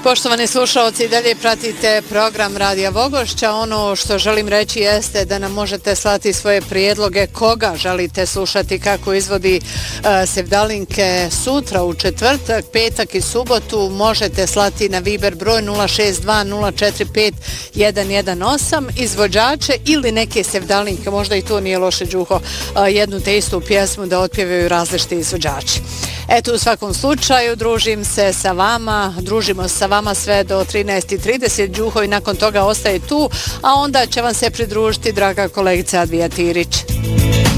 Poštovani slušalci, dalje pratite program Radija Vogošća. Ono što želim reći jeste da nam možete slati svoje prijedloge koga želite slušati, kako izvodi sevdalinke sutra u četvrtak, petak i subotu. Možete slati na Viber broj 062 045 118 izvođače ili neke sevdalinke, možda i to nije loše, Đuho, jednu te istu pjesmu da otpjevaju različiti izvođači. Eto, u svakom slučaju družimo sa vama sve do 13:30, Đuho i nakon toga ostaje tu, a onda će vam se pridružiti draga kolegica Advija Tirić.